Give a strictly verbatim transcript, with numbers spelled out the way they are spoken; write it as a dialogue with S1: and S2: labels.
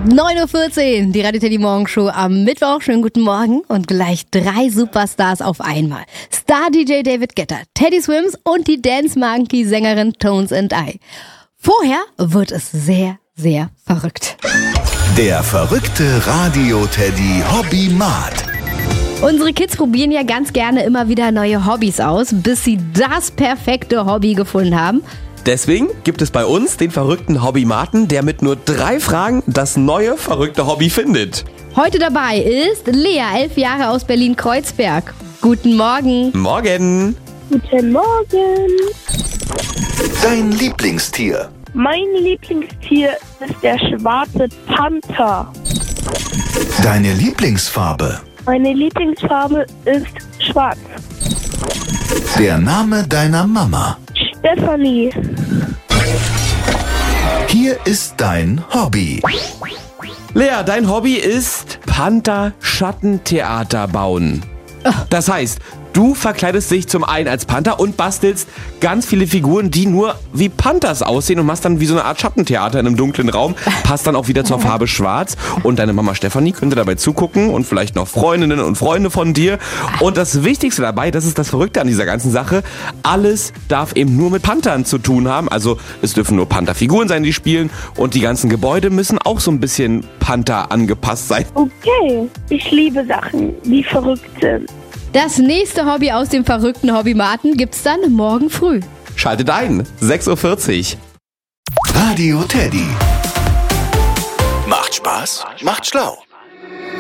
S1: neun Uhr vierzehn, die Radio Teddy Morgenshow am Mittwoch. Schönen guten Morgen und gleich drei Superstars auf einmal. Star-D J David Guetta, Teddy Swims und die Dance Monkey Sängerin Tones and I. Vorher wird es sehr, sehr verrückt.
S2: Der verrückte Radio Teddy Hobbymat.
S1: Unsere Kids probieren ja ganz gerne immer wieder neue Hobbys aus, bis sie das perfekte Hobby gefunden haben.
S3: Deswegen gibt es bei uns den verrückten Hobbymaten, der mit nur drei Fragen das neue verrückte Hobby findet.
S1: Heute dabei ist Lea, elf Jahre aus Berlin-Kreuzberg. Guten Morgen.
S3: Morgen.
S4: Guten Morgen.
S2: Dein Lieblingstier.
S4: Mein Lieblingstier ist der schwarze Panther.
S2: Deine Lieblingsfarbe.
S4: Meine Lieblingsfarbe ist schwarz.
S2: Der Name deiner Mama.
S4: Stefanie.
S2: Hier ist dein Hobby.
S3: Lea, dein Hobby ist Panther-Schattentheater bauen. Das heißt, du verkleidest dich zum einen als Panther und bastelst ganz viele Figuren, die nur wie Panthers aussehen und machst dann wie so eine Art Schattentheater in einem dunklen Raum. Passt dann auch wieder zur Farbe schwarz. Und deine Mama Stefanie könnte dabei zugucken und vielleicht noch Freundinnen und Freunde von dir. Und das Wichtigste dabei, das ist das Verrückte an dieser ganzen Sache, alles darf eben nur mit Panthern zu tun haben. Also es dürfen nur Pantherfiguren sein, die spielen. Und die ganzen Gebäude müssen auch so ein bisschen Panther angepasst sein.
S4: Okay, ich liebe Sachen, die verrückt sind.
S1: Das nächste Hobby aus dem verrückten Hobbymaten gibt's dann morgen früh.
S3: Schaltet ein, sechs Uhr vierzig.
S2: Radio Teddy. Macht Spaß, macht schlau.